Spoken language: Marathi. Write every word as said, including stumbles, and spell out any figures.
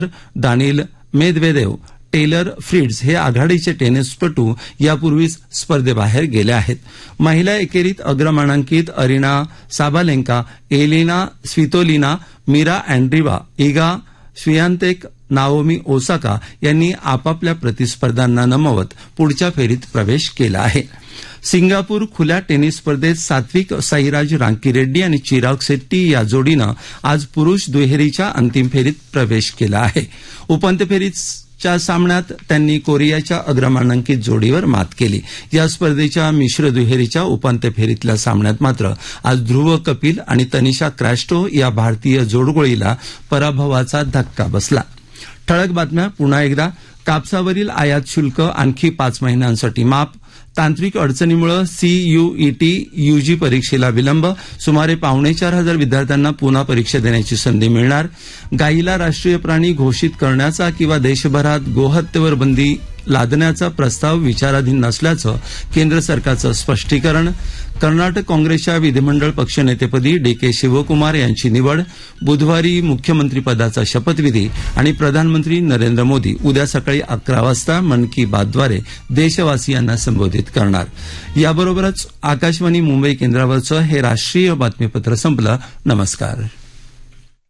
दानिल मेदवेदेव, टेलर फ्रिट्झ हे आघाडीचे टेनिसपटू यापूर्वीच स्पर्धेबाहेर गेले आहेत. महिला एकेरीत अग्रमानांकित अरिना साबालेंका, एलिना स्वितोलिना, मिरा अँड्रीवा, इगा स्वियातेक, नाओमी ओसाका यांनी आपापल्या प्रतिस्पर्ध्यांना नमवत पुढच्या फेरीत प्रवेश केला आहे. सिंगापूर खुल्या टेनिस स्पर्धेत सात्विक साईराज रांकीरेड्डी आणि चिराग शेट्टी या जोडीनं आज पुरुष दुहेरीच्या अंतिम फेरीत प्रवेश केला आहे. उपांत्य फेरीच्या सामन्यात त्यांनी कोरियाच्या अग्रमानांकित जोडीवर मात केली. या स्पर्धेच्या मिश्र दुहेरीच्या उपांत्य फेरीतल्या सामन्यात मात्र आज ध्रुव कपिल आणि तनिषा क्रॅस्टो या भारतीय जोडगोळीला पराभवाचा धक्का बसला. ठळक बातम्या पुन्हा एकदा. कापसावरील आयात शुल्क आणखी पाच महिन्यांसाठी माफ. तांत्रिक अडचणीमुळे सीयूईटी यूजी परीक्षेला विलंब. सुमारे पावणे चार हजार विद्यार्थ्यांना पुन्हा परीक्षा देण्याची संधी मिळणार. गायीला राष्ट्रीय प्राणी घोषित करण्याचा किंवा देशभरात गोहत्येवर बंदी लादण्याचा प्रस्ताव विचाराधीन नसल्याचं केंद्र सरकारचं स्पष्टीकरण. कर्नाटक काँग्रेसच्या विधिमंडळ पक्षनेतेपदी डी के शिवकुमार यांची निवड. बुधवारी मुख्यमंत्रीपदाचा शपथविधी आणि प्रधानमंत्री नरेंद्र मोदी उद्या सकाळी अकरा वाजता मन की बातद्वारे देशवासियांना संबोधित करणार. याबरोबरच आकाशवाणी मुंबई केंद्रावरचं हे राष्ट्रीय बातमीपत्र संपलं. नमस्कार.